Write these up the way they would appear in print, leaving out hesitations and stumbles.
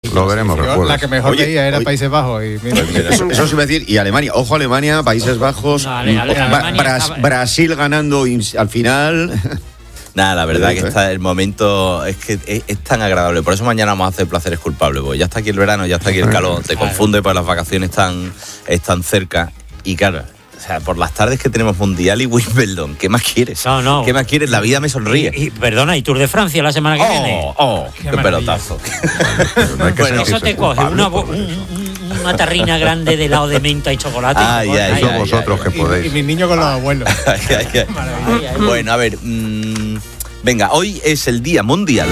Lo veremos el jueves. La que mejor veía era Países Bajos. Y mira. Eso se iba a decir. Y Alemania. Ojo, Alemania, Países Bajos. Brasil ganando al final. Nada, la verdad que está el momento es que es tan agradable. Por eso mañana vamos a hacer placeres culpables, porque ya está aquí el verano, ya está aquí el calor, te confunde, pues las vacaciones están cerca. Y claro, o sea, por las tardes que tenemos Mundial y Wimbledon, ¿qué más quieres? No. ¿Qué más quieres? La vida me sonríe. Y perdona, ¿y Tour de Francia la semana que viene? ¡Qué pelotazo! Bueno, eso te coge una tarrina grande de helado de menta y chocolate. Eso vosotros que podéis. Y mis niños con los abuelos. Bueno, a ver, venga, hoy es el Día Mundial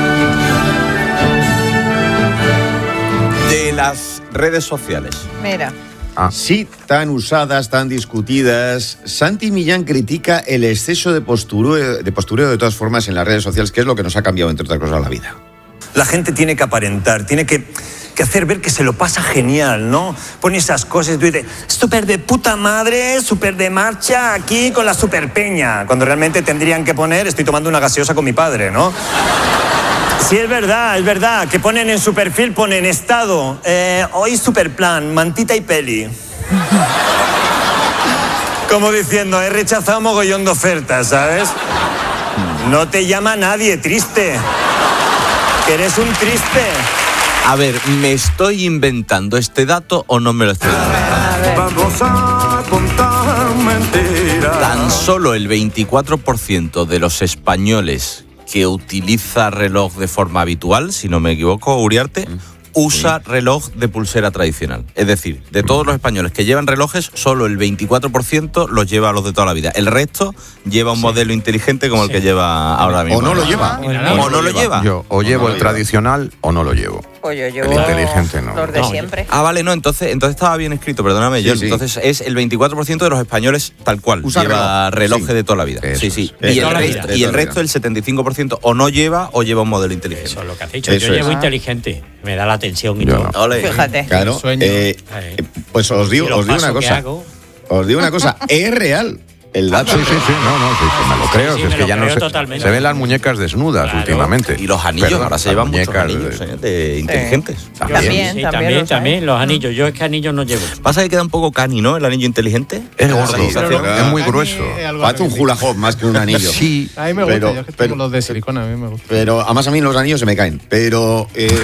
de las redes sociales. Mira. Sí, tan usadas, tan discutidas. Santi Millán critica el exceso de postureo de todas formas en las redes sociales, que es lo que nos ha cambiado, entre otras cosas, la vida. La gente tiene que aparentar, tiene que hacer ver que se lo pasa genial, ¿no? Pone esas cosas, tú dices, súper de puta madre, súper de marcha aquí con la super peña, cuando realmente tendrían que poner, estoy tomando una gaseosa con mi padre, ¿no? Sí, es verdad, que ponen en su perfil, ponen estado, hoy super plan, mantita y peli. Como diciendo, he rechazado mogollón de ofertas, ¿sabes? No te llama nadie, triste. Que eres un triste. A ver, ¿me estoy inventando este dato o no me lo estoy inventando? Vamos a contar mentiras. Tan solo el 24% de los españoles que utiliza reloj de forma habitual, si no me equivoco, Uriarte, usa reloj de pulsera tradicional. Es decir, de todos los españoles que llevan relojes, solo el 24% los lleva a los de toda la vida. El resto lleva un modelo inteligente como el que lleva ahora mismo. O no lo lleva. O no lo lleva. Yo o llevo el tradicional o no lo llevo. Pues yo llevo el inteligente no. los de siempre. Vale, no, entonces estaba bien escrito, perdóname, John. Sí. Entonces es el 24% de los españoles tal cual. Usa lleva relojes de toda la vida. Eso sí. Es. Y el resto, el 75%, o no lleva o lleva un modelo inteligente. Eso es lo que has dicho. Yo llevo inteligente. Me da la atención y todo. No. Fíjate. Claro. Pues os digo una cosa. Os digo una cosa. Es real. El dato. Sí, me lo creo. Sí, es que ya no totalmente. se ven las muñecas desnudas últimamente. Y los anillos, ahora se llevan muchos anillos de inteligentes. También los anillos. Yo es que anillos no llevo. Pasa que queda un poco cani, ¿no? El anillo inteligente. Es gordo, es muy grueso. Parece un hula hoop más que un anillo. Sí. A mí me gusta, yo que tengo los de silicona, a mí me gusta. Pero además a mí los anillos se me caen. Pero...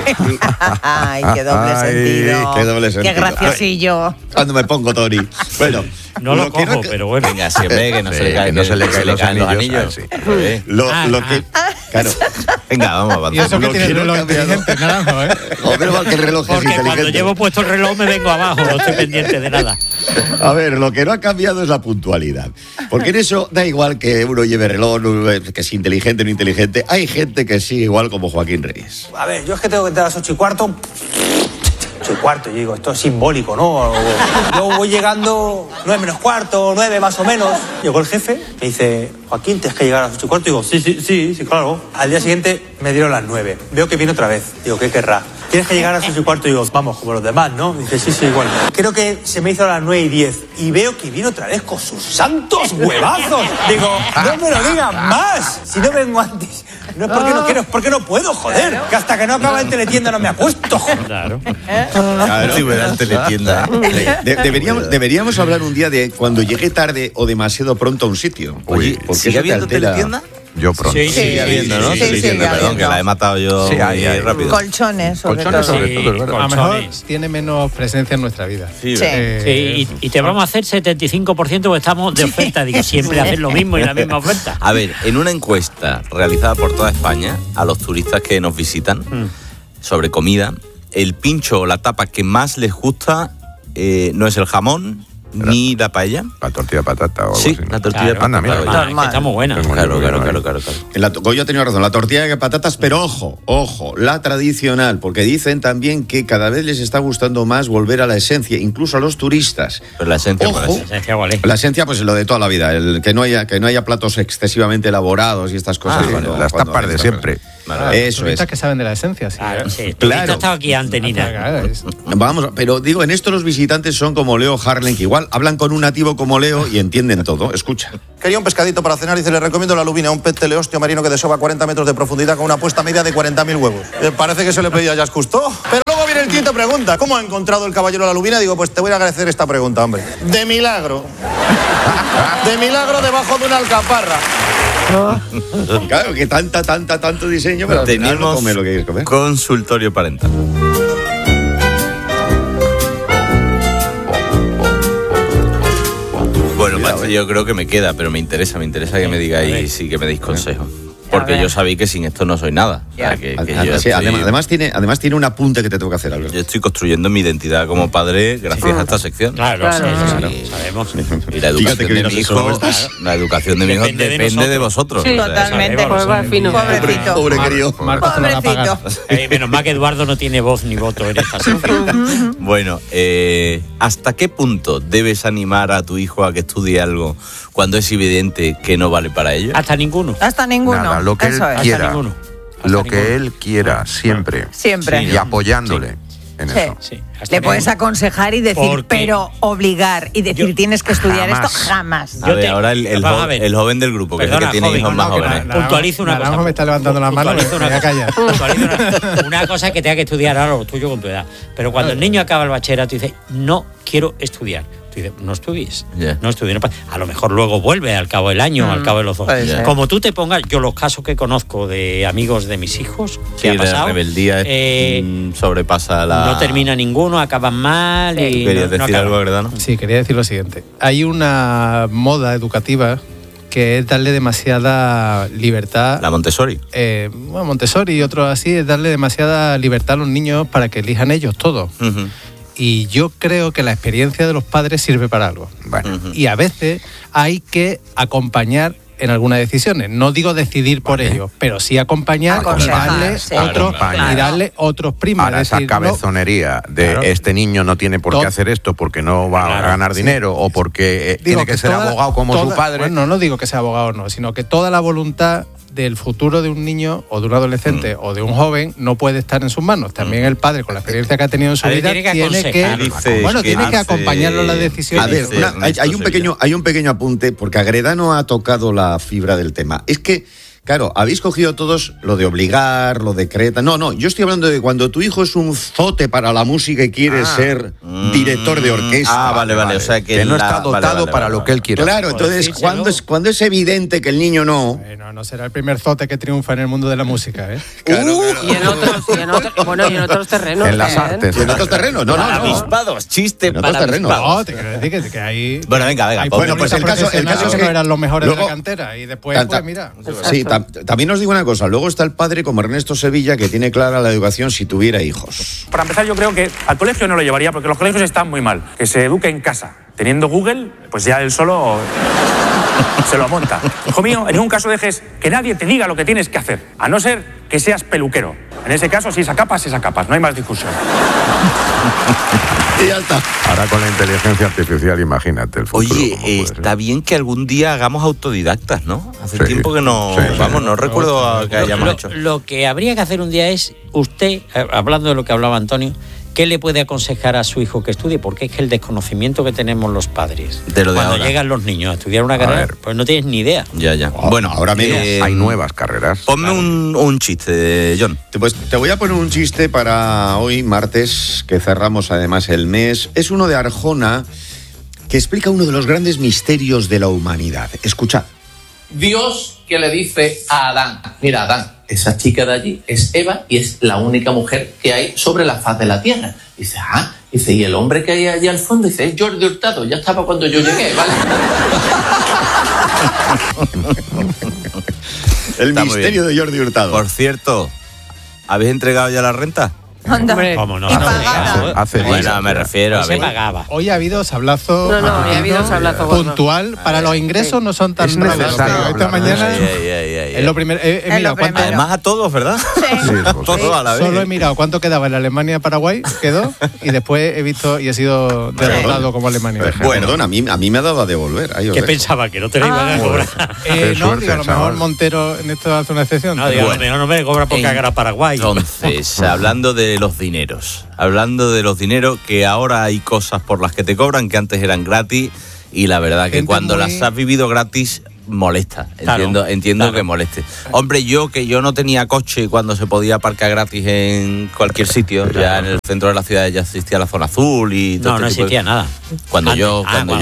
Ay, qué doble sentido. Qué doble sentido. Qué graciosillo. Cuando me pongo Tori. Bueno... No lo cojo, pero bueno. Venga, siempre que no se le caen, no se le caen los anillos. Sí. Lo que... Claro. Venga, vamos a avanzar. Y eso que tiene el reloj inteligente, naranjo, ¿eh? Joder, que el reloj es Porque inteligente. cuando llevo puesto el reloj me vengo abajo, no estoy pendiente de nada. A ver, lo que no ha cambiado es la puntualidad. Porque en eso da igual que uno lleve reloj, que es inteligente o no inteligente. Hay gente que sigue igual como Joaquín Reyes. A ver, yo es que tengo que entrar a las 8:15. 8:15, yo digo, esto es simbólico, ¿no? Yo voy llegando 9:15, 9 más o menos. Llegó el jefe, me dice, Joaquín, tienes que llegar a las 8:15. Digo, sí, claro. Al día siguiente me dieron las 9. Veo que viene otra vez. Digo, ¿qué querrá? Tienes que llegar a las 8:15. Digo, vamos, como los demás, ¿no? Dice, sí, igual. Creo que se me hizo a las 9:10. Y veo que viene otra vez con sus santos huevazos. Digo, no me lo digas más. Si no vengo antes. No es porque no quiero, es porque no puedo, joder. Claro. Que hasta que no acaba en teletienda no me acuesto. Claro. Sí, verás teletienda. Deberíamos hablar un día de cuando llegué tarde o demasiado pronto a un sitio. Oye, ¿sigue habiendo teletienda? Yo pronto. Sí, sigue habiendo, ¿no? Perdón, que la he matado yo muy rápido. Colchones, sobre todo. A lo mejor tiene menos presencia en nuestra vida. Sí, y te vamos a hacer 75% porque estamos de oferta. Digo, siempre hacen lo mismo y la misma oferta. A ver, en una encuesta realizada por toda España a los turistas que nos visitan sobre comida, el pincho o la tapa que más les gusta no es el jamón ni la paella. La tortilla de patata o algo sí, así. La tortilla de patata. Está muy buena. Claro. Goyo ha tenido razón, la tortilla de patatas, pero ojo, la tradicional, porque dicen también que cada vez les está gustando más volver a la esencia, incluso a los turistas. Pero la esencia, la esencia, pues lo de toda la vida, que no haya platos excesivamente elaborados y estas cosas. Las tapas de siempre. Eso turistas es. que saben de la esencia. Sí, Claro, sí. Claro. Tú estás aquí antes, Nina. Claro, es- Vamos, pero digo, en esto los visitantes son como Leo Harlem, que igual hablan con un nativo como Leo y entienden todo. Escucha. Quería un pescadito para cenar y se le recomiendo la lubina, un pez teleostio marino que desova 40 metros de profundidad con una puesta media de 40.000 huevos. Parece que se le pedía a Jacques Cousteau. Pero luego viene el tío y te pregunta, ¿cómo ha encontrado el caballero la lubina? Digo, pues te voy a agradecer esta pregunta, hombre. De milagro. De milagro debajo de una alcaparra. Claro, que tanto diseño, pero al final no Tenemos come lo que quieres comer. consultorio parental. Bueno, macho, yo creo que me queda, pero me interesa que me digáis y que me deis consejos. Porque ver. yo sabéis que sin esto no soy nada. O sea, que yo Sí, estoy- además tiene un apunte que te tengo que hacer, Alberto. yo estoy construyendo mi identidad como padre gracias a esta sección. Claro, Claro, sí, sabemos. Y la educación Fíjate que de bien mi asesorado hijo, estás. la educación de mi hijo Depende depende de de vosotros. Sí, O sea, totalmente. sabemos, Pues va fino. Pobrecito. Pobre querido. Marcos te lo va a pagar. Pobrecito. Menos mal que Eduardo no tiene voz ni voto en esta sección. Bueno, ¿hasta qué punto debes animar a tu hijo a que estudie algo cuando es evidente que no vale para ello? Hasta ninguno. Hasta ninguno. Nada, lo que él Eso es. quiera. Hasta ninguno. Hasta Lo ninguno. que él quiera, siempre. Siempre. Y apoyándole en Sí. eso. Sí, hasta Le puedes ninguno. aconsejar y decir, Porque- pero obligar y decir, Yo- tienes que estudiar jamás. esto, jamás. A ver, te- ahora el vamos a ver. joven del grupo, que es Perdona, el que tiene joven, hijos no, más no, que jóvenes. Puntualizo una Naranjo cosa. me está levantando la mano, Puntualizo me una voy a cosa. callar. Una cosa que tenga que estudiar ahora lo tuyo con tu edad. Pero cuando el niño acaba el bachillerato y dice, no quiero estudiar. Tú dices, no estudies. Ya. No estudies. A lo mejor luego vuelve al cabo del año, al cabo de los 2. puede ser. Como tú te pongas, yo los casos que conozco de amigos de mis hijos, Sí, que ha la pasado, rebeldía sobrepasa la... no termina ninguno, acaban mal y ¿Querías no decir acaban. algo, Agredano? Sí, quería decir lo siguiente. Hay una moda educativa que es darle demasiada libertad. La Montessori. Bueno, Montessori y otros así, es darle demasiada libertad a los niños para que elijan ellos todo. Ujú. Y yo creo que la experiencia de los padres sirve para algo. Bueno, Y a veces hay que acompañar en algunas decisiones. No digo decidir por ellos, pero sí acompañar y Aconsejar, darle, sí. otros, Acompañar. y darle otros primas. ahora Es esa decir, no- cabezonería de Claro. este niño no tiene por qué Todo- hacer esto porque no va a Claro, ganar sí. dinero o porque Digo tiene que ser toda- abogado como su toda- padre. Bueno, no digo que sea abogado no, sino que toda la voluntad del futuro de un niño o de un adolescente o de un joven no puede estar en sus manos. También el padre, con la experiencia que ha tenido en su A ver, vida, tiene que tiene que, aconsejar. Dice bueno, que tiene que hace- acompañarlo en las A decisiones. ver, dice hay Ernesto un pequeño apunte, porque Agredano ha tocado la fibra del tema. Es que, claro, habéis cogido todos lo de obligar, lo de Creta. No, yo estoy hablando de cuando tu hijo es un zote para la música y quiere ser director de orquesta. Ah, vale. O sea que no la- está dotado vale, para lo que él quiere. Claro, entonces, decírselo. cuando es evidente que el niño no... Bueno, no será el primer zote que triunfa en el mundo de la música, ¿eh? Y en otros terrenos. En las artes. ¿Y en otros terrenos? No. Avispados, chiste En otros para terrenos. avispados. No, te quiero decir que hay... Bueno, venga. hay Bueno, pues el caso profesionales es que que no eran los mejores de luego- la cantera y después, pues mira... Sí, también os digo una cosa. Luego está el padre como Ernesto Sevilla, que tiene clara la educación si tuviera hijos. Para empezar, yo creo que al colegio no lo llevaría porque los colegios están muy mal. Que se eduque en casa. Teniendo Google, pues ya él solo se lo monta. Hijo mío, en ningún caso dejes que nadie te diga lo que tienes que hacer, a no ser que seas peluquero. En ese caso, si es a capas, no hay más discusión. Y ya está. Ahora con la inteligencia artificial, imagínate el futuro. Oye, cómo puede ser. está bien que algún día hagamos autodidactas, ¿no? Hace Sí, tiempo que no... sí, sí. Vamos, no recuerdo que hayamos hecho. Lo que habría que hacer un día es, usted, hablando de lo que hablaba Antonio, ¿qué le puede aconsejar a su hijo que estudie? Porque es que el desconocimiento que tenemos los padres, De lo de cuando ahora. llegan los niños a estudiar una carrera, ver. pues no tienes ni idea. Ya. Bueno, ahora menos. Hay nuevas carreras. Ponme un chiste, John. Pues te voy a poner un chiste para hoy, martes, que cerramos además el mes. Es uno de Arjona que explica uno de los grandes misterios de la humanidad. Escuchad. Dios que le dice a Adán, mira Adán, esa chica de allí es Eva y es la única mujer que hay sobre la faz de la tierra. Dice, y el hombre que hay allí al fondo, dice, es Jordi Hurtado, ya estaba cuando yo llegué, ¿vale? El Está muy misterio de Jordi Hurtado. Por cierto, ¿habéis entregado ya la renta? Anda. ¿Cómo no? Y pagada. Hace Bueno, días. me refiero a Se ver. pagaba. Hoy ha habido sablazo, No, hoy ha habido sablazo gordo. puntual. Para los ingresos no son tan Es bravos, necesario pero esta hablar de mañana... Ay. Es lo primero. He mirado cuánto. Además a todos, ¿verdad? Todos a la vez. Solo he mirado cuánto quedaba en Alemania-Paraguay, quedó, y después he visto y he sido derrotado como Alemania. Bueno, a mí me ha dado a devolver. Ahí os ¿Qué dejo. pensaba? ¿Que no te la iban a cobrar? No, digo, a lo mejor Montero en esto hace una excepción. No, digo, a lo mejor no me cobra por cagar a Paraguay. Entonces, hablando de los dineros, que ahora hay cosas por las que te cobran que antes eran gratis, y la verdad que cuando las has vivido gratis molesta. Entiendo que moleste. Hombre, yo no tenía coche cuando se podía aparcar gratis en cualquier sitio, ya en el centro de la ciudad ya existía la zona azul y todo. No existía nada. Cuando yo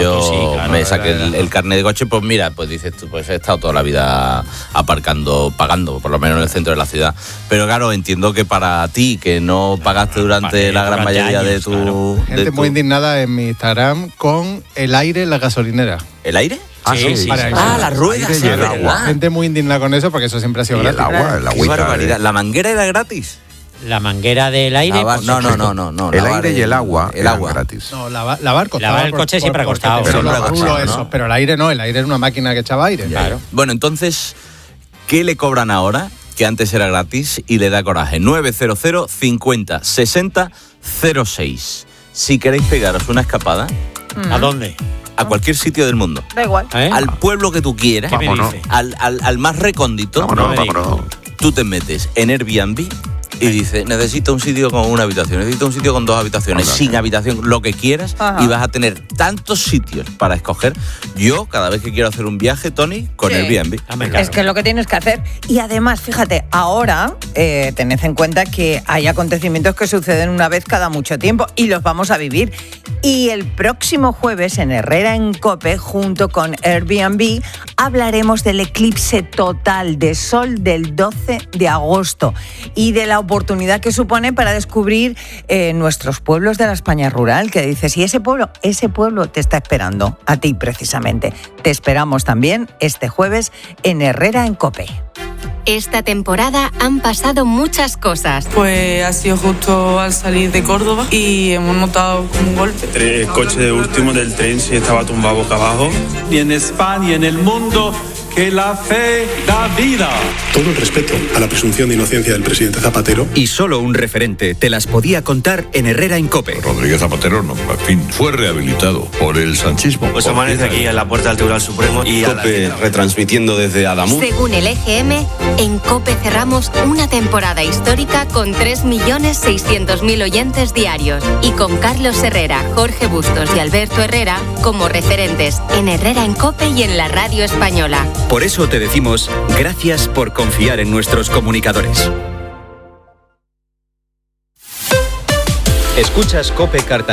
me saqué el carnet de coche, pues mira, pues dices tú, pues he estado toda la vida aparcando, pagando, por lo menos en el centro de la ciudad. Pero claro, entiendo que para ti, que no pagaste durante la gran mayoría de tu... Gente muy indignada en mi Instagram con el aire en la gasolinera. ¿El aire? Sí. La rueda y el agua. Gente muy indignada con eso porque eso siempre ha sido Y gratis. el agua, el Qué agüita. barbaridad. ¿La manguera era gratis? La manguera del aire. No. El aire y el agua eran gratis. No, lavar costaba. Lavar el coche siempre ha costado. Pero Siempre ha los costado, rulos, ¿no? eso. Pero el aire no, el aire era una máquina que echaba aire. Claro. Bueno, entonces, ¿qué le cobran ahora? Que antes era gratis y le da coraje. 900 50 60 06. Si queréis pegaros una escapada, ¿A dónde? a cualquier sitio del mundo, Da igual. al pueblo que tú quieras, ¿Qué me dice? al más recóndito, Vámonos. tú te metes en Airbnb y dices, necesito un sitio con una habitación, necesito un sitio con 2 habitaciones, sin habitación, lo que quieras, y vas a tener tantos sitios para escoger. Yo, cada vez que quiero hacer un viaje, Tony, con Sí. Airbnb. Es que es lo que tienes que hacer. Y además, fíjate, ahora tened en cuenta que hay acontecimientos que suceden una vez cada mucho tiempo y los vamos a vivir. Y el próximo jueves en Herrera en COPE, junto con Airbnb, hablaremos del eclipse total de sol del 12 de agosto y de la oportunidad que supone para descubrir nuestros pueblos de la España rural, que dices, y ese pueblo te está esperando, a ti precisamente. Te esperamos también este jueves en Herrera en COPE. Esta temporada han pasado muchas cosas. Pues ha sido justo al salir de Córdoba y hemos notado como un golpe. El coche de último del tren sí estaba tumbado boca abajo. Y en España y en el mundo, que la fe da vida. Todo el respeto a la presunción de inocencia del presidente Zapatero. Y solo un referente te las podía contar en Herrera en COPE. Rodríguez Zapatero, no, en fin, fue rehabilitado por el sanchismo. Pues amanece aquí en la puerta del Tribunal Supremo y COPE retransmitiendo desde Adamuz. Según el EGM, en COPE cerramos una temporada histórica con 3.600.000 oyentes diarios y con Carlos Herrera, Jorge Bustos y Alberto Herrera como referentes en Herrera en COPE y en la radio española. Por eso te decimos gracias por confiar en nuestros comunicadores. Escuchas COPE Cartagena.